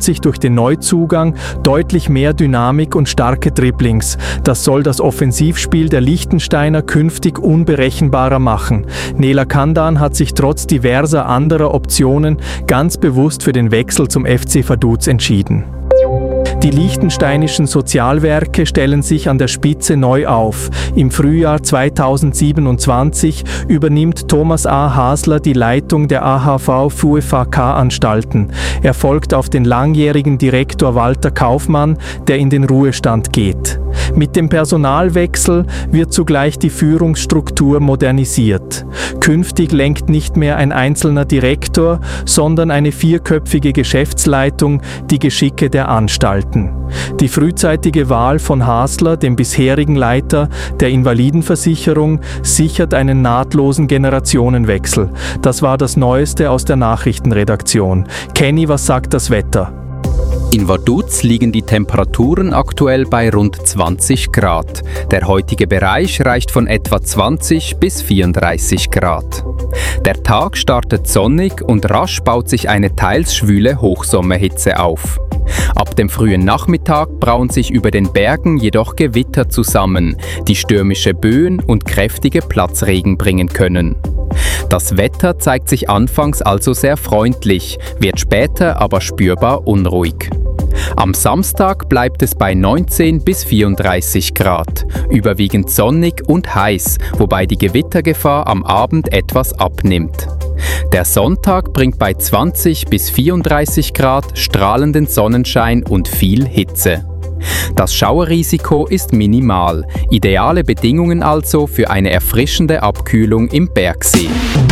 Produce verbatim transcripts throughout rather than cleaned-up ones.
sich durch den Neuzugang deutlich mehr Dynamik und starke Dribblings. Das soll das Offensivspiel der Liechtensteiner künftig unberechenbarer machen. Nela Kandan hat sich trotz diverser anderer Optionen ganz bewusst für den Wechsel zum F C Vaduz entschieden. Die liechtensteinischen Sozialwerke stellen sich an der Spitze neu auf. Im Frühjahr zweitausendsiebenundzwanzig übernimmt Thomas A. Hasler die Leitung der A H V-F U F A K-Anstalten. Er folgt auf den langjährigen Direktor Walter Kaufmann, der in den Ruhestand geht. Mit dem Personalwechsel wird zugleich die Führungsstruktur modernisiert. Künftig lenkt nicht mehr ein einzelner Direktor, sondern eine vierköpfige Geschäftsleitung die Geschicke der Anstalten. Die frühzeitige Wahl von Hasler, dem bisherigen Leiter der Invalidenversicherung, sichert einen nahtlosen Generationenwechsel. Das war das Neueste aus der Nachrichtenredaktion. Kenny, was sagt das Wetter? In Vaduz liegen die Temperaturen aktuell bei rund zwanzig Grad. Der heutige Bereich reicht von etwa zwanzig bis vierunddreißig Grad. Der Tag startet sonnig und rasch baut sich eine teils schwüle Hochsommerhitze auf. Ab dem frühen Nachmittag brauen sich über den Bergen jedoch Gewitter zusammen, die stürmische Böen und kräftige Platzregen bringen können. Das Wetter zeigt sich anfangs also sehr freundlich, wird später aber spürbar unruhig. Am Samstag bleibt es bei neunzehn bis vierunddreißig Grad, überwiegend sonnig und heiß, wobei die Gewittergefahr am Abend etwas abnimmt. Der Sonntag bringt bei zwanzig bis vierunddreißig Grad strahlenden Sonnenschein und viel Hitze. Das Schauerrisiko ist minimal, ideale Bedingungen also für eine erfrischende Abkühlung im Bergsee.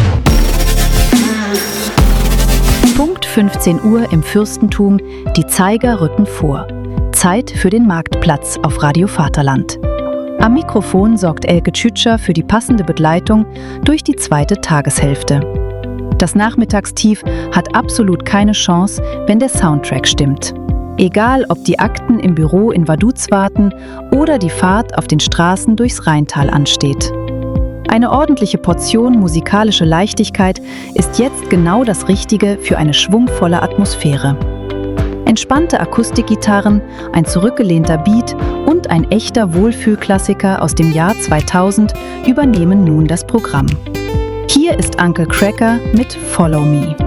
Punkt fünfzehn Uhr im Fürstentum, die Zeiger rücken vor. Zeit für den Marktplatz auf Radio Vaterland. Am Mikrofon sorgt Elke Tschütscher für die passende Begleitung durch die zweite Tageshälfte. Das Nachmittagstief hat absolut keine Chance, wenn der Soundtrack stimmt. Egal, ob die Akten im Büro in Vaduz warten oder die Fahrt auf den Straßen durchs Rheintal ansteht. Eine ordentliche Portion musikalische Leichtigkeit ist jetzt genau das Richtige für eine schwungvolle Atmosphäre. Entspannte Akustikgitarren, ein zurückgelehnter Beat und ein echter Wohlfühlklassiker aus dem Jahr zweitausend übernehmen nun das Programm. Hier ist Uncle Cracker mit Follow Me.